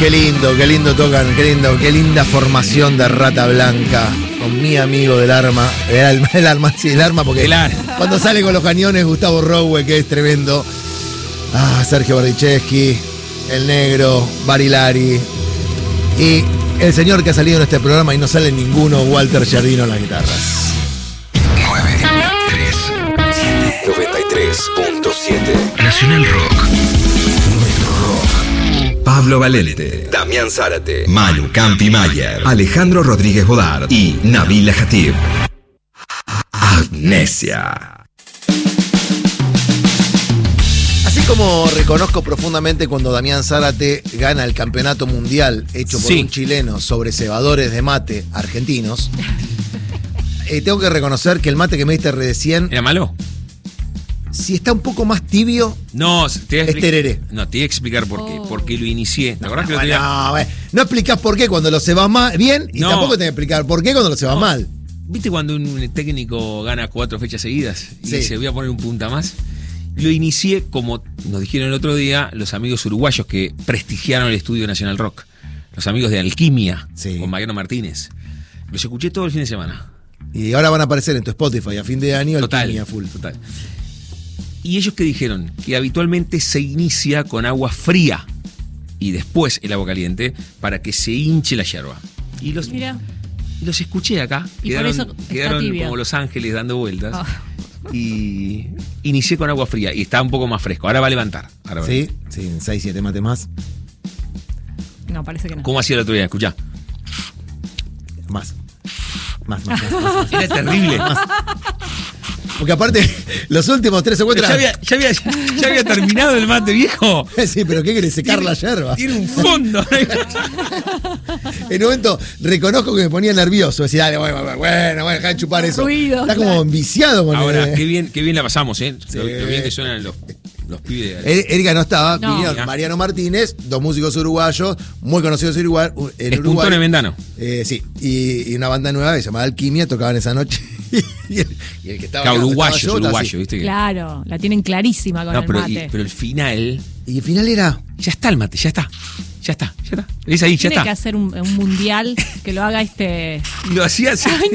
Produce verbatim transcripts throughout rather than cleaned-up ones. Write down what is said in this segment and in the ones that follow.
Qué lindo, qué lindo tocan, qué lindo, qué linda formación de Rata Blanca. Con mi amigo del arma, el arma, el arma, sí, el arma, porque el arma. Cuando sale con los cañones, Gustavo Rowe, que es tremendo. Ah, Sergio Bardichevsky, el negro, Barilari. Y el señor que ha salido en este programa y no sale ninguno, Walter Giardino en las guitarras. noventa y tres punto siete Nacional Rock. Nuestro rock. Pablo Valente, Damián Zárate, Manu Campi Mayer, Alejandro Rodríguez Bodar y Nabila Jatib. Amnesia. Así como reconozco profundamente cuando Damián Zárate gana el campeonato mundial hecho por sí. un chileno sobre cebadores de mate argentinos, eh, tengo que reconocer que el mate que me diste recién, ¿Era malo? si está un poco más tibio, No, te voy a es expli- tereré. No, te voy a explicar por qué. Oh. Porque lo inicié. ¿Te acordás que lo Bueno, tenía? no, bueno, no explicás por qué cuando lo se va mal, bien y No. tampoco tenés que explicar por qué cuando lo se va No. mal. ¿Viste cuando un técnico gana cuatro fechas seguidas y Sí. se voy a poner un punta más? Lo inicié, como nos dijeron el otro día, los amigos uruguayos que prestigiaron el estudio Nacional Rock. Los amigos de Alquimia, Sí. con Mariano Martínez. Los escuché todo el fin de semana. Y ahora van a aparecer en tu Spotify a fin de año el Total, Alquimia full. total. ¿Y ellos qué dijeron? Que habitualmente se inicia con agua fría y después el agua caliente para que se hinche la yerba. Y los, Mira. los escuché acá. Y quedaron por eso está quedaron tibio. como Los Ángeles dando vueltas. Ah. Y inicié con agua fría y está un poco más fresco. Ahora va a levantar. Ahora va a Sí, sí, en seis, siete mates más. No, parece que no. ¿Cómo hacía el otro día? Escuchá. Más. Más, más, más, más, más. Era terrible. Porque aparte, los últimos tres o cuatro. Ya había, ya, había, ya había terminado el mate, viejo. Sí, pero ¿qué querés? Secar la yerba. Tiene un fondo. En un momento reconozco que me ponía nervioso. Decía, dale, bueno, bueno, bueno, bueno, dejá de chupar eso. Ruido, Está claro. como viciado con Ahora, el- qué bien, qué bien la pasamos, ¿eh? Sí. Lo, lo bien que suenan los, los pibes de... Er- Erika no estaba, No. vinieron Mariano Martínez, dos músicos uruguayos, muy conocidos en Uruguay. En Uruguay. Espuntón en Vendano. Eh, sí, y, y una banda nueva que se llamaba Alquimia, tocaban esa noche. y, el, y el que estaba Claro, acá, uruguayos, estaba yo, estaba uruguayos, así. ¿viste? Que... Claro, la tienen clarísima con No, el pero, y- mate. pero el final... Y el final era. Ya está el mate, ya está. Ya está, ya está. Es ahí, ya Tiene está. que hacer un, un mundial que lo haga este. Y lo hacía así. ¡Ay,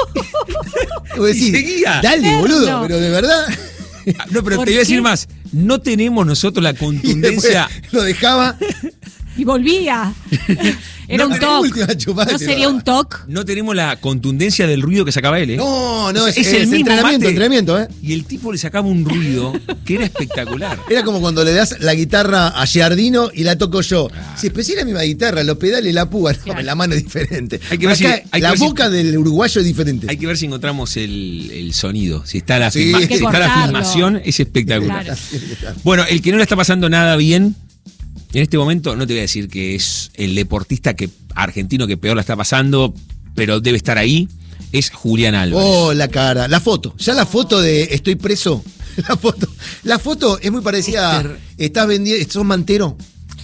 no! Vos decís, Y seguía. dale, Eterno. boludo, pero de verdad. No, pero ¿Por te voy a decir qué? más. No tenemos nosotros la Y después contundencia. lo dejaba. Y volvía. Era No, un pero toque. última chupada ¿No te sería lo un toque? No tenemos la contundencia del ruido que sacaba él, ¿eh? No, no, es, Es es, el mismo entrenamiento, mate. entrenamiento, ¿eh? Y el tipo le sacaba un ruido que era espectacular. Era como cuando le das la guitarra a Giardino y la toco yo. Sí, pero si es la misma guitarra, los pedales y la púa, no, Claro. la mano es diferente. Hay que ver Acá, si- hay que la ver si- boca del uruguayo es diferente. Hay que ver si encontramos el, el sonido. Si está la, Sí. filma- Hay que si está la cortarlo. filmación, es espectacular. Claro. Bueno, el que no le está pasando nada bien, en este momento no te voy a decir que es el deportista que, argentino que peor la está pasando, pero debe estar ahí, es Julián Álvarez. Oh, la cara. La foto. Ya la foto de estoy preso. La foto. La foto es muy parecida. Este- Estás vendiendo. Sos mantero.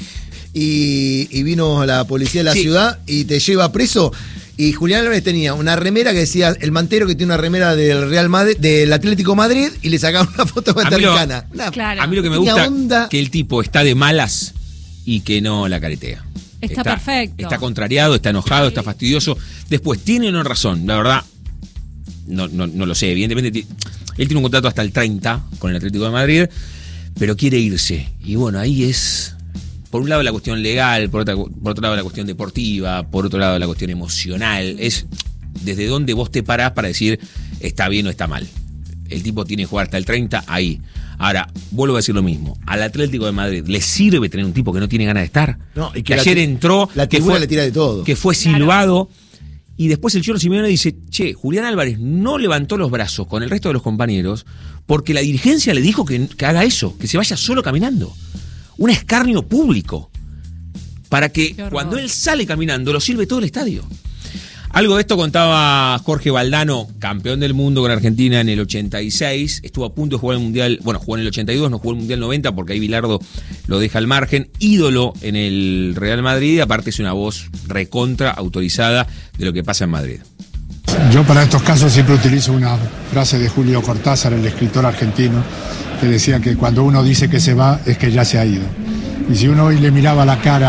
Y, y vino la policía de la Sí. ciudad y te lleva preso. Y Julián Álvarez tenía una remera que decía el mantero que tiene una remera del Real Madrid, del Atlético Madrid, y le sacaba una foto A mí lo- americana. Una- Claro. A mí lo que me Tenía gusta onda. que el tipo está de malas y que no la caretea. Está perfecto. Está contrariado, está enojado, está fastidioso. Después, tiene o no razón, la verdad, no, no, no lo sé. Evidentemente, ti- él tiene un contrato hasta el treinta con el Atlético de Madrid, pero quiere irse. Y bueno, ahí es, por un lado, la cuestión legal, por, otra- por otro lado, la cuestión deportiva, por otro lado, la cuestión emocional. Es desde dónde vos te parás para decir está bien o está mal. El tipo tiene que jugar hasta el treinta, ahí. Ahora, vuelvo a decir lo mismo. Al Atlético de Madrid le sirve tener un tipo que no tiene ganas de estar. No, y que que la ayer tri- entró, la que tribuna fue, le tira de todo. que fue Claro. silbado. Y después el Cholo Simeone dice, che, Julián Álvarez no levantó los brazos con el resto de los compañeros porque la dirigencia le dijo que, que haga eso, que se vaya solo caminando. Un escarnio público. Para que Qué horror. cuando él sale caminando lo sirve todo el estadio. Algo de esto contaba Jorge Valdano, campeón del mundo con Argentina en el ochenta y seis. Estuvo a punto de jugar el Mundial, bueno, jugó en el ochenta y dos, no jugó el Mundial noventa porque ahí Bilardo lo deja al margen. Ídolo en el Real Madrid, aparte es una voz recontra autorizada de lo que pasa en Madrid. Yo para estos casos siempre utilizo una frase de Julio Cortázar, el escritor argentino, que decía que cuando uno dice que se va es que ya se ha ido. Y si uno hoy le miraba la cara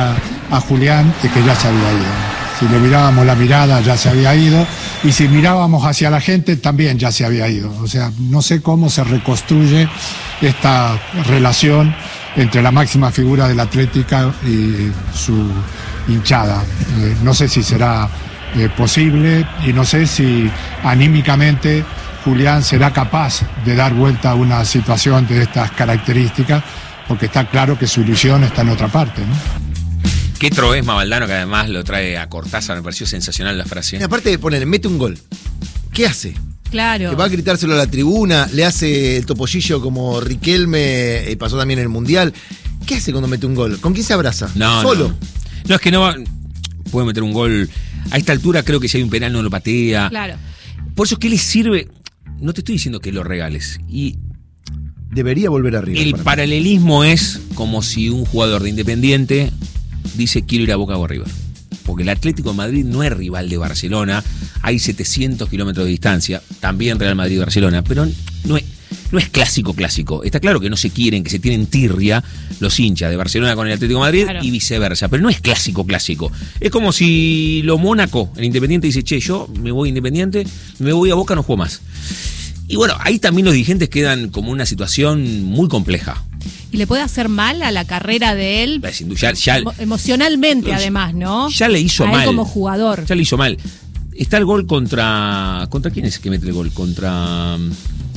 a Julián es que ya se había ido. Si le mirábamos la mirada ya se había ido, y si mirábamos hacia la gente también ya se había ido. O sea, no sé cómo se reconstruye esta relación entre la máxima figura de la Atlética y su hinchada. Eh, no sé si será eh, posible, y no sé si anímicamente Julián será capaz de dar vuelta a una situación de estas características, porque está claro que su ilusión está en otra parte, ¿no? Qué troesma Valdano, que además lo trae a Cortázar, me pareció sensacional la frase. Y aparte de ponerle, mete un gol. ¿Qué hace? Claro. Que va a gritárselo a la tribuna, le hace el topollillo como Riquelme, eh, pasó también en el Mundial. ¿Qué hace cuando mete un gol? ¿Con quién se abraza? No, ¿Solo? No, no es que no va, puede meter un gol. A esta altura creo que si hay un penal no lo patea. Claro. Por eso, ¿qué le sirve? No te estoy diciendo que lo regales. Y debería volver arriba. el para paralelismo es como si un jugador de Independiente dice quiero ir a Boca o a River. Porque el Atlético de Madrid no es rival de Barcelona, hay setecientos kilómetros de distancia, también Real Madrid y Barcelona, pero no es, no es clásico clásico. Está claro que no se quieren, que se tienen tirria los hinchas de Barcelona con el Atlético de Madrid, claro, y viceversa, pero no es clásico clásico. Es como si lo Mónaco, el Independiente, dice, che, yo me voy a Independiente, me voy a Boca, no juego más. Y bueno, ahí también los dirigentes quedan como una situación muy compleja. Y le puede hacer mal a la carrera de él, ya, ya, emo- emocionalmente además, ¿no? Ya le hizo a él mal. como jugador. Ya le hizo mal. Está el gol contra... ¿Contra quién es que mete el gol? Contra um,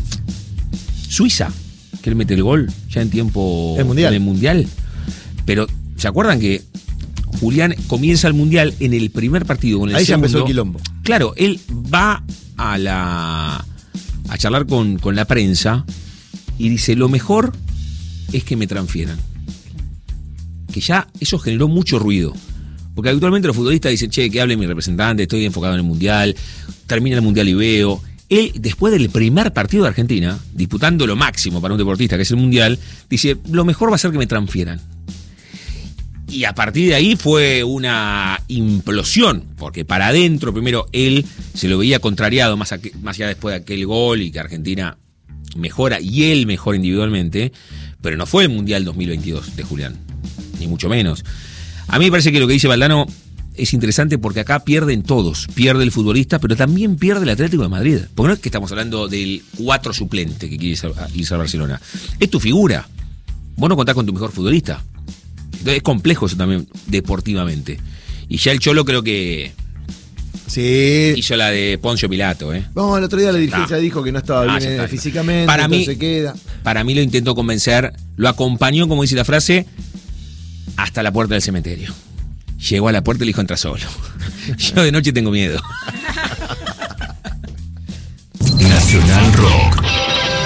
Suiza, que él mete el gol ya en tiempo... El Mundial. En el Mundial. Pero, ¿se acuerdan que Julián comienza el Mundial en el primer partido con el Ahí segundo? ya empezó el quilombo. Claro, él va a la... a charlar con, con la prensa y dice, lo mejor es que me transfieran. Que ya eso generó mucho ruido. Porque habitualmente los futbolistas dicen, che, que hable mi representante, estoy enfocado en el Mundial, termina el Mundial y veo. Él, después del primer partido de Argentina, disputando lo máximo para un deportista, que es el Mundial, dice, lo mejor va a ser que me transfieran. Y a partir de ahí fue una implosión, porque para adentro primero él se lo veía contrariado, más, a, más allá después de aquel gol y que Argentina mejora y él mejora individualmente, pero no fue el Mundial dos mil veintidós de Julián, ni mucho menos. A mí me parece que lo que dice Valdano es interesante porque acá pierden todos, pierde el futbolista, pero también pierde el Atlético de Madrid, porque no es que estamos hablando del cuatro suplente que quiere irse a Barcelona, es tu figura, vos no contás con tu mejor futbolista. Entonces es complejo eso también deportivamente. Y ya el Cholo creo que sí. hizo la de Poncio Pilato, ¿eh? No, el otro día la dirigencia No. dijo que no estaba Ah, bien ya está. eh, físicamente, Para mí- entonces se queda. Para mí lo intentó convencer, lo acompañó, como dice la frase, hasta la puerta del cementerio. Llegó a la puerta y le dijo, entra solo. Yo de noche tengo miedo. Nacional Rock.